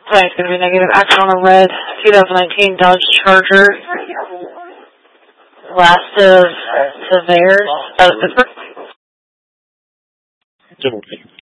It's going to be negative. Action on a red 2019 Dodge Charger. Last of surveyors out of Pittsburgh.